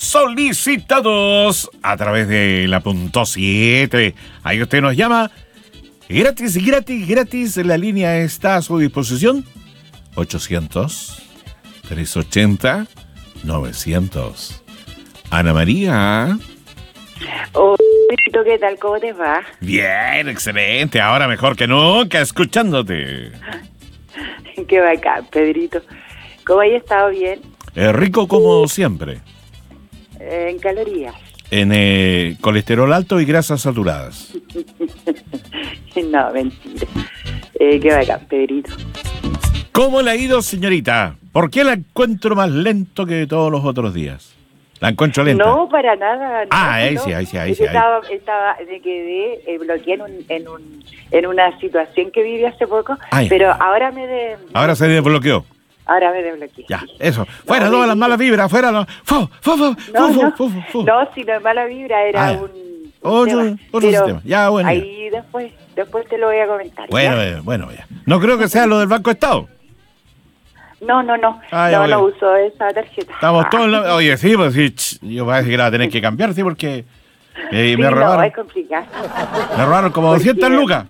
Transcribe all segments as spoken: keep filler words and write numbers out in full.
solicitados a través de la punto siete. Ahí usted nos llama. Gratis, gratis, gratis. La línea está a su disposición. ochocientos, trescientos ochenta, novecientos. Ana María. Oh, ¿qué tal? ¿Cómo te va? Bien, excelente. Ahora mejor que nunca, escuchándote. Qué bacán, Pedrito. ¿Cómo has estado? Bien. Eh, rico como siempre. Eh, en calorías. En eh, colesterol alto y grasas saturadas. No, mentira. Eh, qué bacán, Pedrito. ¿Cómo le ha ido, señorita? ¿Por qué la encuentro más lento que todos los otros días? ¿La encuentro lenta? No, para nada. No, ah, ahí no. sí, ahí sí, ahí sí. Ahí. Estaba, estaba, me quedé, eh, bloqueé en, un, en, un, en una situación que viví hace poco, ah, pero ahora me de, Ahora se desbloqueó. Ahora me desbloqueé. Ya, eso. Fuera no, todas las malas vibras, fuera los... Fu, fu, fu, no, fu, no, fu, fu, fu. no, si no es mala vibra, era ah, un... Otro, tema, otro sistema. Ya, bueno. Ahí ya. después, después te lo voy a comentar. Bueno, ¿ya? bueno, ya. No creo que sea lo del Banco Estado. No, no, no. Ah, no, okay. no uso esa tarjeta. Estamos ah. todos en la... Oye, sí, pues sí, ch, yo parece que la voy a tener que cambiar, sí, porque eh, sí, me robaron. No, es complicado. Me robaron como doscientas lucas.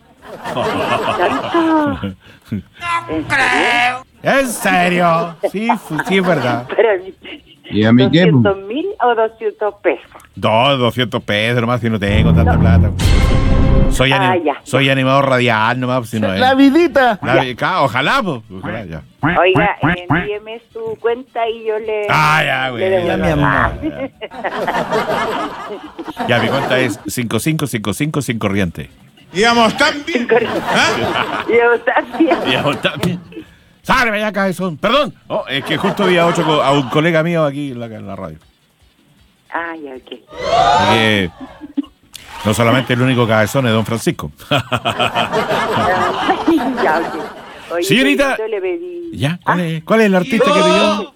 ¿Tanto? ¿En serio? ¿En serio? Sí, sí, es verdad. Pero, ¿Y a mí qué? ¿doscientos mil o doscientos pesos? No, doscientos pesos nomás, si no tengo tanta no. plata. Soy, ah, anim ya, soy ya. animador radial nomás, si no es. ¡La vidita! La, ya. Ojalá, pues. Ojalá, ya. Oiga, envíeme su cuenta y yo le... Ah, ya, güey. Le ya, mi amor. Ya, mi cuenta es cinco cinco cinco cinco sin corriente. Íbamos tan bien. ¿Ah? Íbamos tan bien. Íbamos tan bien. ¡Sálve ya, cabezón! Perdón. Oh, es que justo había ocho a un colega mío aquí en la, en la radio. Ah, ya, ok. Eh, no solamente el único cabezón es don Francisco. Ya, ok. Oye, señorita, le pedí... ¿ya? ¿Cuál, ¿Ah? es, ¿Cuál es el artista que pidió?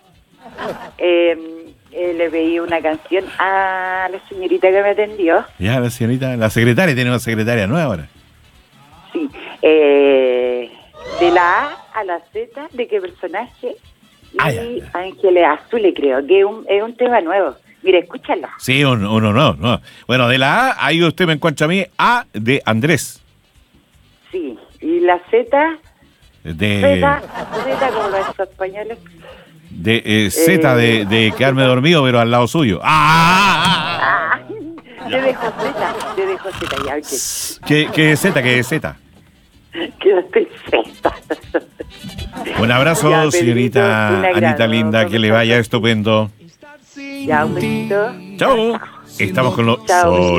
Eh, eh, le pedí una canción a la señorita que me atendió. Ya, la señorita, la secretaria, tiene una secretaria nueva ahora. Sí. Eh, de la A a la Z, ¿de qué personaje? Y ah, ya, ya. Ángeles Azules, creo, que es un, es un tema nuevo. Mira, escúchalo. Sí, uno, uno no, no. Bueno, de la A, ahí usted me encuentra a mí, A de Andrés. Sí, y la Z... De... Z, Z como los españoles. De eh, Z, de, de quedarme dormido, pero al lado suyo. ¡Ah! Ah, yo dejo Z, yo dejo Z, ya, ok. ¿Qué, qué es Z? ¿Qué es Z? Quédate Z. Un abrazo, ya, señorita Anita linda, que le vaya estupendo. Ya, un besito. Chao. Estamos con los Chao.